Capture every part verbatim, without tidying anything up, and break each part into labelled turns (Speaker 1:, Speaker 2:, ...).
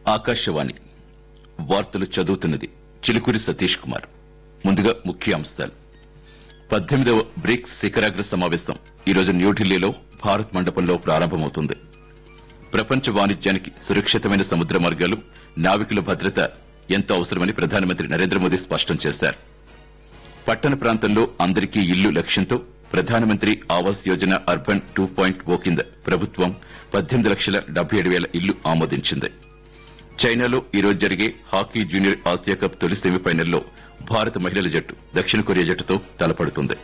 Speaker 1: ఆకాశవాణి వార్తలు చదువుతున్నది చిలుకూరి సతీష్ కుమార్. ముందుగా ముఖ్య అంశాలు. పద్దెనిమిదవ బ్రిక్స్ శిఖరాగ్ర సమావేశం ఈరోజు న్యూఢిల్లీలో భారత్ మండపంలో ప్రారంభమవుతుంది. ప్రపంచ వాణిజ్యానికి సురక్షితమైన సముద్ర మార్గాలు, నావికుల భద్రత ఎంతో అవసరమని ప్రధానమంత్రి నరేంద్ర మోదీ స్పష్టం చేశారు. పట్టణ ప్రాంతంలో అందరికీ ఇల్లు లక్ష్యంతో ప్రధానమంత్రి Awas Yojana urban two point ఓ కింద ప్రభుత్వం పద్దెనిమిది లక్షల డెబ్బై ఏడు వేల ఇల్లు ఆమోదించింది. చైనాలో ఈరోజు జరిగే హాకీ జూనియర్ ఆసియా కప్ తొలి సెమీఫైనల్లో భారత మహిళల జట్టు దక్షిణ కొరియా జట్టుతో తలపడుతుంది.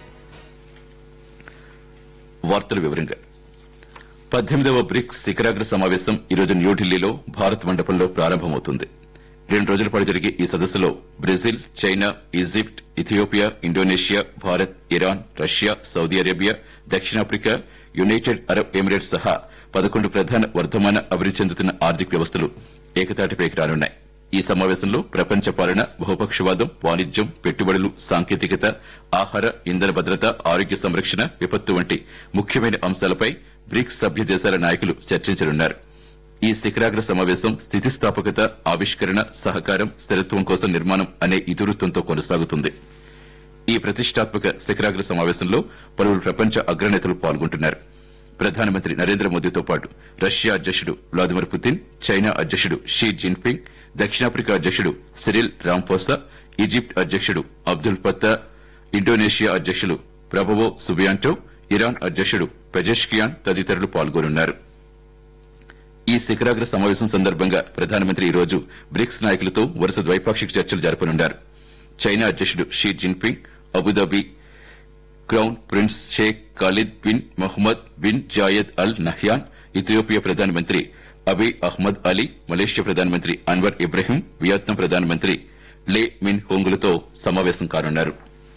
Speaker 1: వార్తల వివరంగా పద్దెనిమిదవ బ్రిక్స్ శిఖరాగ్ర సమావేశం ఈరోజు న్యూఢిల్లీలో భారత్ మండపంలో ప్రారంభమవుతుంది. రెండు రోజుల పాటు జరిగే ఈ సదస్సులో Brazil, China, Egypt, Ethiopia, Indonesia, Bharat, Iran, Russia, Saudi Arabia, దక్షిణాఫ్రికా, యునైటెడ్ అరబ్ ఎమిరేట్స్ సహా పదకొండు ప్రధాన వర్ధమాన అభివృద్ది చెందుతున్న ఆర్థిక వ్యవస్థలు ఏకతాటిపైకి రానున్నాయి. ఈ సమావేశంలో ప్రపంచ పాలన, బహుపక్షవాదం, వాణిజ్యం, పెట్టుబడులు, సాంకేతికత, ఆహార, ఇంధన భద్రత, ఆరోగ్య సంరక్షణ, విపత్తు వంటి ముఖ్యమైన అంశాలపై బ్రిక్స్ సభ్య దేశాల నాయకులు చర్చించనున్నారు. ఈ శిఖరాగ్ర సమావేశం స్థితిస్థాపకత, ఆవిష్కరణ, సహకారం, స్థిరత్వం కోసం నిర్మాణం అనే ఇతివృత్తంతో కొనసాగుతుంది. ఈ ప్రతిష్టాత్మక శిఖరాగ్ర సమావేశంలో పలువురు ప్రపంచ అగ్రనేతలు పాల్గొంటున్నారు. ప్రధానమంత్రి నరేంద్ర మోదీతో పాటు రష్యా అధ్యకుడు వ్లాదిమిర్ పుతిన్, చైనా అధ్యకుడు షీ జిన్పింగ్, దక్షిణాఫ్రికా అధ్యకుడు సిరిల్ రాంపోసా, ఈజిప్ట్ అధ్యకుడు అబ్దుల్ ఫత్తా, ఇండోనేషియా అధ్యకులు ప్రబవో సుబియాంటో, ఇరాన్ అధ్యకుడు పెజెష్కియాన్ తదితరులు పాల్గొనున్నారు. ఈ శిఖరాగ్ర సమావేశం సందర్భంగా ప్రధానమంత్రి ఈ రోజు బ్రిక్స్ నాయకులతో వరుస ద్వైపాక్షిక చర్చలు జరపనున్నారు. చైనా అధ్యకుడు Xi Jinping, Abu Dhabi crown prince Sheikh Khalid bin Mohammed bin Zayed Al Nahyan, Ethiopia ప్రధానమంత్రి అబీ అహ్మద్ అలీ, మలేషియా ప్రధానమంత్రి అన్వర్ ఇబ్రహీం, వియత్నాం ప్రధానమంత్రి లే మిన్ హోంగులతో సమావేశం కానున్నారు.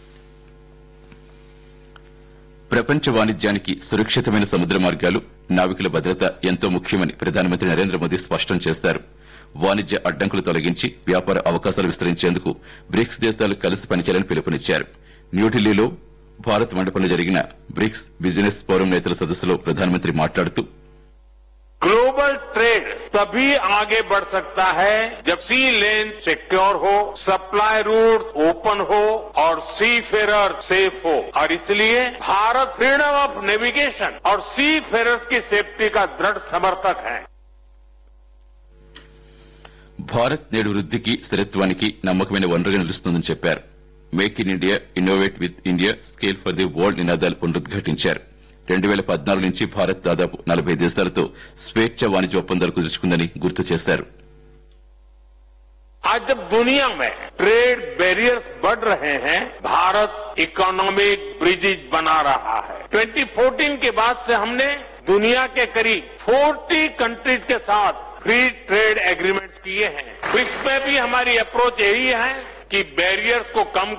Speaker 1: ప్రపంచ వాణిజ్యానికి సురక్షితమైన సముద్ర మార్గాలు, నావికుల భద్రత ఎంతో ముఖ్యమని ప్రధానమంత్రి నరేంద్ర మోదీ స్పష్టం చేశారు. వాణిజ్య అడ్డంకులు తొలగించి వ్యాపార అవకాశాలు విస్తరించేందుకు బ్రిక్స్ దేశాలు కలిసి పనిచేయాలని పిలుపునిచ్చారు. న్యూఢిల్లీలో భారత్ మండపంలో జరిగిన బ్రిక్స్ బిజినెస్ ఫోరం నేతల సదస్సులో ప్రధానమంత్రి మాట్లాడుతూ
Speaker 2: ग्लोबल ट्रेड तभी आगे बढ़ सकता है जब सी लेन सिक्योर हो, सप्लाई रूट ओपन हो और सी फेरर सेफ हो. और इसलिए भारत फ्रीडम ऑफ नेविगेशन और सी फेरर्स की सेफ्टी का दृढ़ समर्थक है.
Speaker 1: భారత్ నేడు వృద్దికి, స్థిరత్వానికి నమ్మకమైన వనరుగా నిలుస్తుందని చెప్పారు. Make in India, innovate with India, scale for the world నినాదాలు పునరుద్ఘాటించారు. రెండు వేల పద్నాలుగు నుంచి భారత్ దాదాపు నలభై దేశాలతో స్వేచ్ఛ వాణిజ్య ఒప్పందాలు కుదుర్చుకుందని గుర్తు చేశారు.
Speaker 2: आज जब दुनिया में ट्रेड बैरियर्स बढ़ रहे हैं, भारत इकोनॉमिक ब्रिजेज बना रहा है. ट्वेंटी फोर्टीन के बाद से हमने दुनिया के करीब चालीस कंट्रीज के साथ फ्री ट्रेड एग्रीमेंट्स किए हैं. ब्रिक्स में भी हमारी अप्रोच यही है कि बैरियर्स को कम